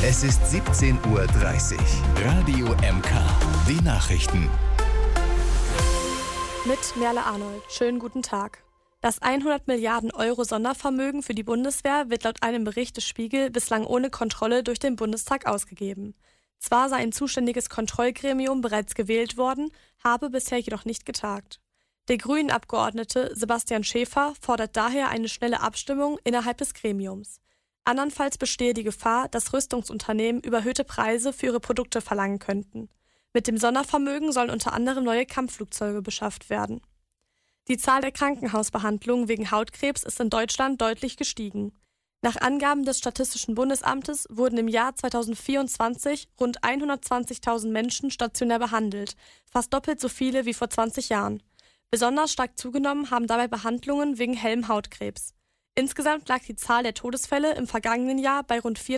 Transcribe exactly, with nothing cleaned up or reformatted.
Es ist siebzehn Uhr dreißig. Radio M K. Die Nachrichten. Mit Merle Arnold. Schönen guten Tag. Das hundert Milliarden Euro Sondervermögen für die Bundeswehr wird laut einem Bericht des Spiegel bislang ohne Kontrolle durch den Bundestag ausgegeben. Zwar sei ein zuständiges Kontrollgremium bereits gewählt worden, habe bisher jedoch nicht getagt. Der Grünen-Abgeordnete Sebastian Schäfer fordert daher eine schnelle Abstimmung innerhalb des Gremiums. Andernfalls bestehe die Gefahr, dass Rüstungsunternehmen überhöhte Preise für ihre Produkte verlangen könnten. Mit dem Sondervermögen sollen unter anderem neue Kampfflugzeuge beschafft werden. Die Zahl der Krankenhausbehandlungen wegen Hautkrebs ist in Deutschland deutlich gestiegen. Nach Angaben des Statistischen Bundesamtes wurden im Jahr zweitausendvierundzwanzig rund hundertzwanzigtausend Menschen stationär behandelt, fast doppelt so viele wie vor zwanzig Jahren. Besonders stark zugenommen haben dabei Behandlungen wegen hellem Hautkrebs. Insgesamt lag die Zahl der Todesfälle im vergangenen Jahr bei rund